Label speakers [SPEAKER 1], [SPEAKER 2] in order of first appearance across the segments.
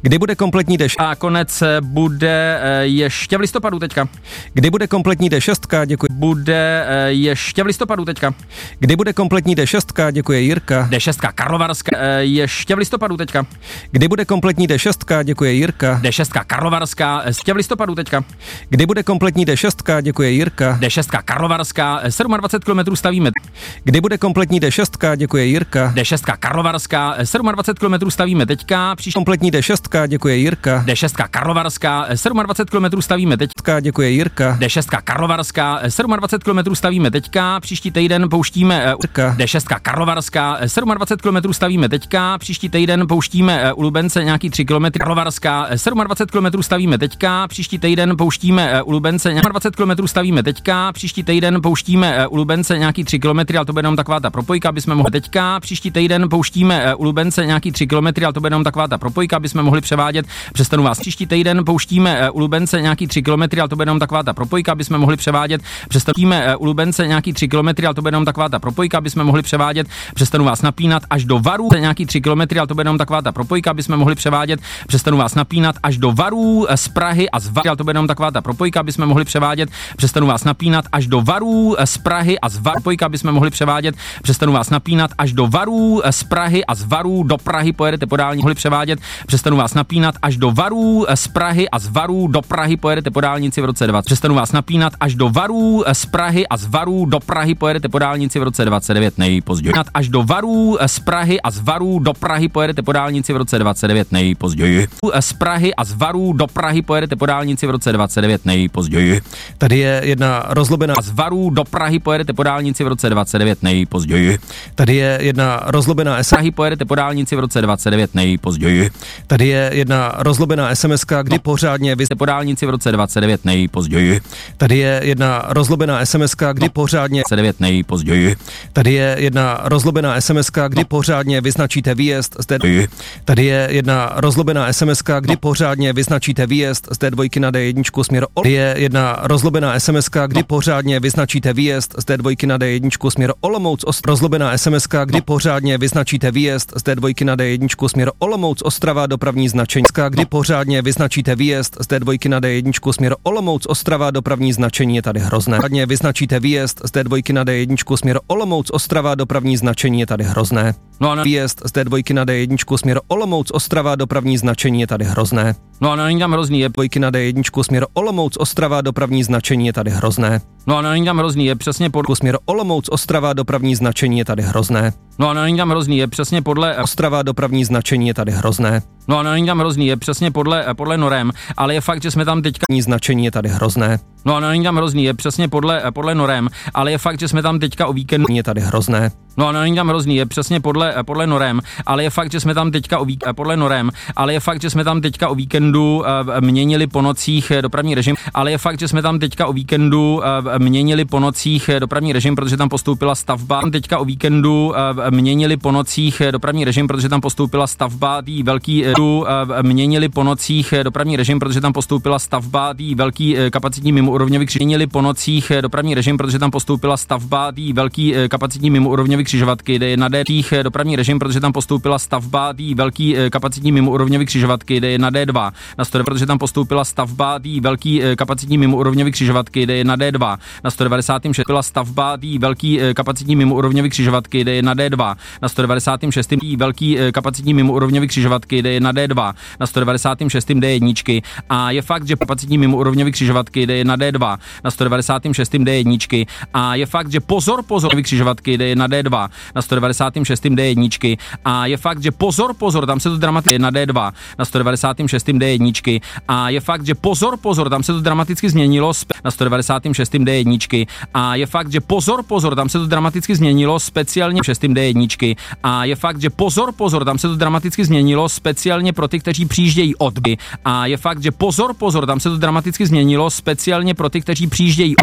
[SPEAKER 1] Kdy bude kompletní D6?
[SPEAKER 2] A konec bude ještě v listopadu teďka.
[SPEAKER 1] Kdy bude kompletní D6? Děkuji.
[SPEAKER 2] Bude ještě v listopadu teďka.
[SPEAKER 1] Kdy bude kompletní D6? Děkuji Jirka.
[SPEAKER 2] D6 Karlovarska ještě v listopadu teďka.
[SPEAKER 1] Kdy bude kompletní D6? Děkuji Jirka.
[SPEAKER 2] D6 Karlovarská ještě v listopadu teďka.
[SPEAKER 1] Kdy bude kompletní D6? Děkuji Jirka.
[SPEAKER 2] D6 Karlovarská 27 km stavíme.
[SPEAKER 1] Kdy bude kompletní D6? Děkuji Jirka.
[SPEAKER 2] D6 Karlovarská 27 km stavíme teďka.
[SPEAKER 1] Kompletní D6? Děkuji Jirka.
[SPEAKER 2] D6 Karlovarská 27 km stavíme teďka.
[SPEAKER 1] Děkuji Jirka.
[SPEAKER 2] D6 Karlovarská 27 km stavíme teďka. Příští týden pouštíme D6 Karlovarská 27 km stavíme teďka. Příští týden pouštíme u Lubence nějaký 3 km. Karlovarská 27 km stavíme teďka. Příští týden pouštíme u Lubence 20 km stavíme teďka. Příští týden pouštíme u Lubence nějaký 3 km, ale to bude jenom taková ta propojka, aby jsme mohli teďka. Příští týden pouštíme u Lubence nějaký 3 km, ale to bude jenom taková ta propojka, aby jsme mohli převádět. Přestanu vás. Příští týden pouštíme u Lubence nějaký 3 km, ale to bude jenom taková ta propojka, aby jsme mohli převádět. Přestaneme u Lubence nějaký 3 km, ale to bude jenom taková ta propojka, aby jsme mohli převádět. Přestanu vás napínat až do Varů nějaký 3 km, ale to bude jenom taková ta propojka, aby jsme mohli převádět. Přestanu vás napínat až do Varů z Prahy a z Varů, ale to bude jenom taková ta propojka, aby jsme mohli převádět. Přestanu vás napínat až do Varů z Prahy a z Varů, propojka, aby jsme mohli převádět. Přestanu vás napínat až do Varů z Prahy a z Varů do Prahy pojedete po dálnici, mohli převádět. Přestanu vás napínat až do Varů z Prahy a z Varů do Prahy pojedete po dálnici v roce 20. Přestanu vás napínat až do Varů z Prahy a z Varů do Prahy pojedete po dálnici v roce 29 nejpozději. Až do Varů z Prahy a z Varů do Prahy pojedete po dálnici v roce 29 nejpozději. Z Prahy a z Varů do Prahy pojedete po dálnici v roce 29 nejpozději.
[SPEAKER 1] Tady je jedna rozlobená.
[SPEAKER 2] A z Varů do Prahy pojedete po dálnici v roce 29 nejpozději.
[SPEAKER 1] Tady je jedna rozlobená
[SPEAKER 2] Prahy pojedete po dálnici v roce 29 nejpozději.
[SPEAKER 1] Tady je jedna rozlobená SMS-ka, kdy pořádně
[SPEAKER 2] po dálnici v roce 29 nejpozději.
[SPEAKER 1] Tady je jedna rozlobená SMS-ka, kdy pořádně
[SPEAKER 2] 29 nejpozději.
[SPEAKER 1] Tady je jedna rozlobená SMS-ka, kdy pořádně vyznačíte výjezd z D2. Tady je jedna rozlobená SMS-ka, kdy pořádně vyznačíte výjezd z D2 na D1 směr. Tady je jedna rozlobená SMS-ka, kdy pořádně vyznačíte výjezd z D2 na D1 směr Olomouc. Rozlobená SMS-ka, kdy pořádně vyznačíte výjezd z D2 na D1 směr Olomouc Ostrava dopravní značení. Kdy pořádně vyznačíte výjezd z D2 na D1 směr Olomouc Ostrava dopravní značení je tady hrozné. Pořádně vyznačíte výjezd z D2 na D1 směr Olomouc Ostrava dopravní značení je tady hrozné.
[SPEAKER 2] No, no.
[SPEAKER 1] Výjezd z D2 na D1 směr Olomouc Ostrava dopravní značení je tady hrozné.
[SPEAKER 2] No, není tam hrozný, je
[SPEAKER 1] D2 na D1 směr Olomouc Ostrava dopravní značení je tady hrozné.
[SPEAKER 2] No, není tam hrozný, je přesně podle
[SPEAKER 1] směr Olomouc Ostrava dopravní značení je tady hrozné.
[SPEAKER 2] No, není tam hrozný, je přesně podle
[SPEAKER 1] Ostrava dopravní značení je tady hrozné.
[SPEAKER 2] No, není tam hrozný, je přesně podle norem, ale je fakt, že jsme tam teďka
[SPEAKER 1] značení je tady hrozné.
[SPEAKER 2] No, není tam hrozný, je přesně podle norem, ale je fakt, že jsme tam teďka o víkendu
[SPEAKER 1] je tady hrozné.
[SPEAKER 2] No, není tam hrozný, je přesně podle norem, ale je fakt, že jsme tam teďka podle norem, ale je fakt, že jsme tam teďka o víkendu měnili po nocích dopravní režim, ale je fakt, že jsme tam teďka o víkendu měnili po nocích dopravní režim, protože tam postoupila stavba. Teďka o víkendu měnili po nocích dopravní režim, protože tam postoupila stavba tý velký měnili po nocích dopravní režim, protože tam postoupila stavba tý velký kapacitní mimoúrovňový měnili po nocích dopravní režim, protože tam postoupila stavba tý velký kapacitní mimoúrovňový křižovatky, jde na D dopravní režim, protože tam postoupila stavba tý velký kapacitní mimoúrovňový křižovatky, jde na D2 na 100, protože tam postoupila stavba tý velký kapacitní mimoúrovňový křižovatky, jde na D2 na 196 byla stavba tý velký kapacitní mimoúrovňový křižovatky, jde na D2 na 196 tý velký kapacitní mimoúrovňový křižovatky, jde na D2 na 196 D1 a je fakt, že kapacitní mimoúrovňový křižovatky jde na D2 na 196 D1 a je fakt, že pozor křižovatky jde na D2 na 196 D1 a je fakt, že pozor, tam se to dramaticky na D2 na 196 D1 a je fakt, že pozor, tam se to dramaticky změnilo na 196 D1 a je fakt, že pozor, tam se to dramaticky změnilo speciálně 6 D1 a je fakt, že pozor, tam se to dramaticky změnilo speciálně pro ty, kteří přijíždějí od a je fakt, že pozor, tam se to dramaticky změnilo speciálně pro ty, kteří přijíždějí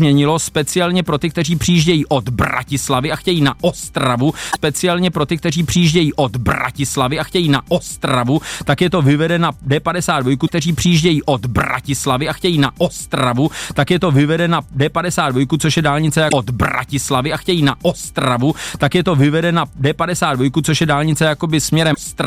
[SPEAKER 2] od Bratislavy a chtějí na Ostravu, speciálně pro ty, kteří přijíždějí od Bratislavy a chtějí na Ostravu, tak je to vyvede na D52, kteří přijíždějí od Bratislavy a chtějí na Ostravu, tak je to vyvede na D52, což je dálnice od Bratislavy a chtějí na Ostravu, tak je to vyvede na D52, což je dálnice jakoby směrem